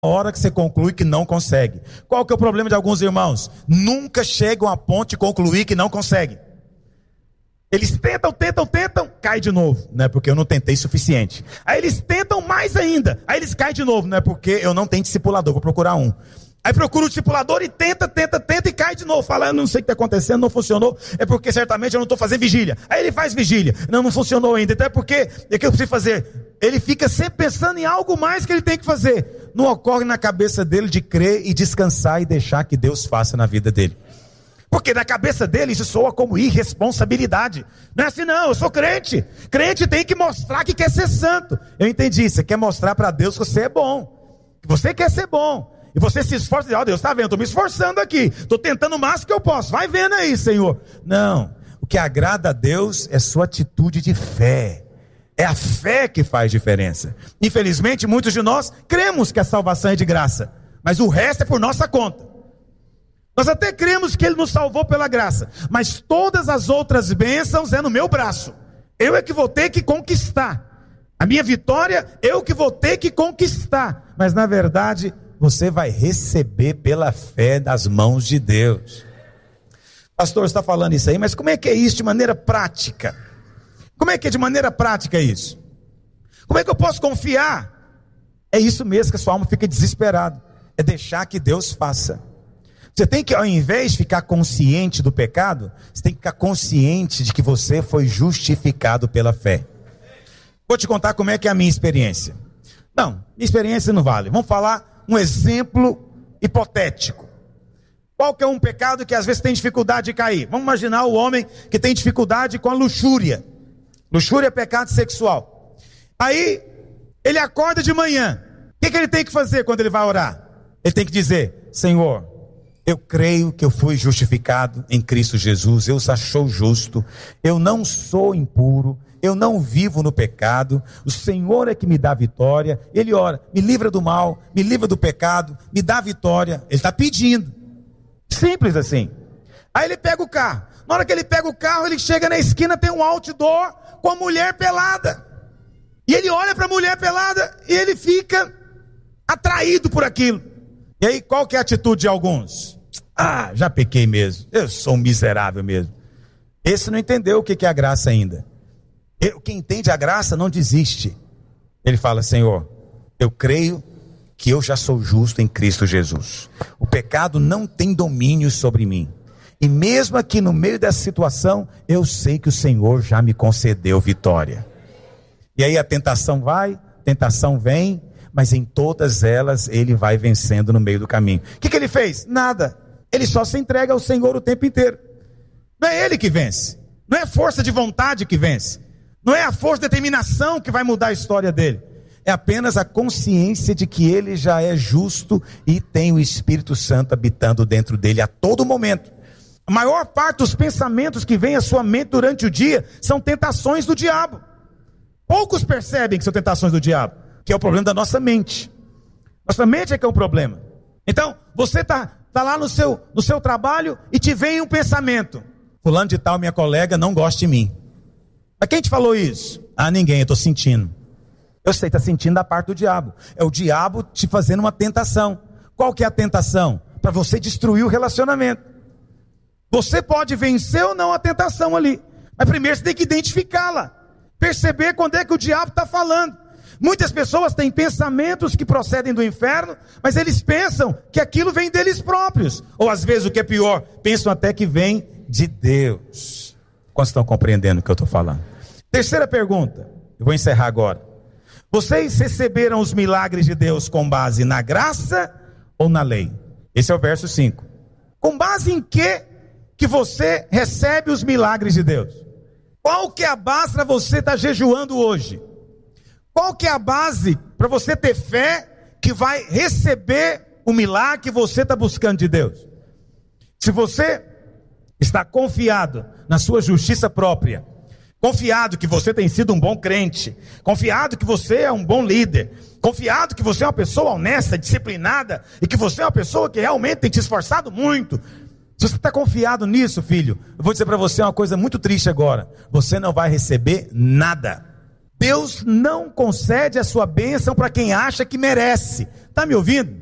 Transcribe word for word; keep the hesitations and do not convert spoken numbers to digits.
A hora que você conclui que não consegue. Qual que é o problema de alguns irmãos? Nunca chegam a ponto de concluir que não conseguem. Eles tentam, tentam, tentam, cai de novo. Não é porque eu não tentei suficiente. Aí eles tentam mais ainda. Aí eles caem de novo. Não é porque eu não tenho discipulador, vou procurar um. Aí procura o discipulador e tenta, tenta, tenta e cai de novo. Fala, eu não sei o que está acontecendo, não funcionou. É porque certamente eu não estou fazendo vigília. Aí ele faz vigília. Não, não funcionou ainda. Então é porque, é que eu preciso fazer. Ele fica sempre pensando em algo mais que ele tem que fazer. Não ocorre na cabeça dele de crer e descansar e deixar que Deus faça na vida dele. Porque na cabeça dele isso soa como irresponsabilidade. Não é assim não, eu sou crente. Crente tem que mostrar que quer ser santo. Eu entendi, você quer mostrar para Deus que você é bom. Que você quer ser bom. E você se esforça e diz, ó Deus, está vendo, estou me esforçando aqui. Estou tentando o máximo que eu posso. Vai vendo aí, Senhor. Não, o que agrada a Deus é sua atitude de fé. É a fé que faz diferença. Infelizmente, muitos de nós cremos que a salvação é de graça. Mas o resto é por nossa conta. Nós até cremos que Ele nos salvou pela graça. Mas todas as outras bênçãos é no meu braço. Eu é que vou ter que conquistar. A minha vitória, eu que vou ter que conquistar. Mas na verdade, você vai receber pela fé das mãos de Deus. Pastor, você está falando isso aí, mas como é que é isso de maneira prática? Como é que é de maneira prática isso? Como é que eu posso confiar? É isso mesmo que a sua alma fica desesperada. É deixar que Deus faça. Você tem que, ao invés de ficar consciente do pecado, você tem que ficar consciente de que você foi justificado pela fé. Vou te contar como é que é a minha experiência. Não, minha experiência não vale. Vamos falar um exemplo hipotético. Qual que é um pecado que às vezes tem dificuldade de cair? Vamos imaginar o homem que tem dificuldade com a luxúria. Luxúria é pecado sexual. Aí, ele acorda de manhã. O que, que ele tem que fazer quando ele vai orar? Ele tem que dizer, Senhor, eu creio que eu fui justificado em Cristo Jesus, eu sou justo, eu não sou impuro, eu não vivo no pecado, o Senhor é que me dá vitória. Ele ora, me livra do mal, me livra do pecado, me dá vitória. Ele está pedindo, simples assim. Aí ele pega o carro, na hora que ele pega o carro, ele chega na esquina, tem um outdoor com a mulher pelada, e ele olha para a mulher pelada, e ele fica atraído por aquilo. E aí qual que é a atitude de alguns? Ah, já pequei mesmo, eu sou um miserável mesmo. Esse não entendeu o que é a graça ainda. Eu, quem entende a graça não desiste. Ele fala, Senhor, eu creio que eu já sou justo em Cristo Jesus. O pecado não tem domínio sobre mim. E mesmo aqui no meio dessa situação, eu sei que o Senhor já me concedeu vitória. E aí a tentação vai, tentação vem, mas em todas elas ele vai vencendo no meio do caminho. O que, que ele fez? Nada. Ele só se entrega ao Senhor o tempo inteiro. Não é ele que vence. Não é força de vontade que vence. Não é a força de determinação que vai mudar a história dele. É apenas a consciência de que ele já é justo e tem o Espírito Santo habitando dentro dele a todo momento. A maior parte dos pensamentos que vem à sua mente durante o dia são tentações do diabo. Poucos percebem que são tentações do diabo, que é o problema da nossa mente. Nossa mente é que é o problema. Então, você está tá lá no seu, no seu trabalho e te vem um pensamento. Fulano de tal, minha colega, não gosta de mim. Mas quem te falou isso? Ah, ninguém, eu estou sentindo. Eu sei, está sentindo da parte do diabo. É o diabo te fazendo uma tentação. Qual que é a tentação? Para você destruir o relacionamento. Você pode vencer ou não a tentação ali. Mas primeiro você tem que identificá-la. Perceber quando é que o diabo está falando. Muitas pessoas têm pensamentos que procedem do inferno, mas eles pensam que aquilo vem deles próprios. Ou às vezes o que é pior, pensam até que vem de Deus. Quantos estão compreendendo o que eu estou falando? Terceira pergunta, eu vou encerrar agora. Vocês receberam os milagres de Deus com base na graça ou na lei? Esse é o verso cinco. Com base em que que você recebe os milagres de Deus? Qual que é a base para você estar jejuando hoje? Qual que é a base para você ter fé que vai receber o milagre que você está buscando de Deus? Se você está confiado na sua justiça própria, confiado que você tem sido um bom crente, confiado que você é um bom líder, confiado que você é uma pessoa honesta, disciplinada, e que você é uma pessoa que realmente tem te esforçado muito, se você está confiado nisso, filho, eu vou dizer para você uma coisa muito triste agora, você não vai receber nada. Deus não concede a sua bênção para quem acha que merece. Está me ouvindo?